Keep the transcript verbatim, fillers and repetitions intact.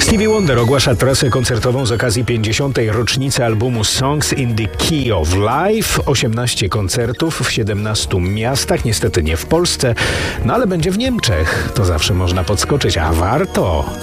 Stevie Wonder ogłasza trasę koncertową z okazji pięćdziesiątej rocznicy albumu Songs in the Key of Life. osiemnaście koncertów w siedemnastu miastach, niestety nie w Polsce, no ale będzie w Niemczech. To zawsze można podskoczyć, a warto.